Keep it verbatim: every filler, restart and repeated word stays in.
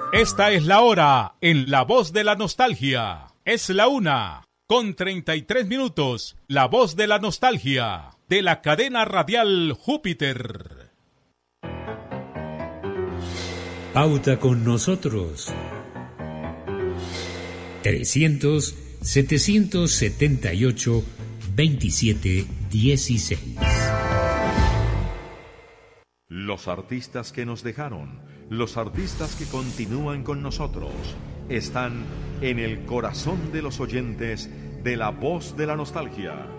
Esta es la hora en La Voz de la Nostalgia. Es la una con treinta y tres minutos. La Voz de la Nostalgia de la cadena radial Júpiter. Pauta con nosotros. trescientos, setecientos setenta y ocho, veintisiete dieciséis. Los artistas que nos dejaron, los artistas que continúan con nosotros, están en el corazón de los oyentes de La Voz de la Nostalgia.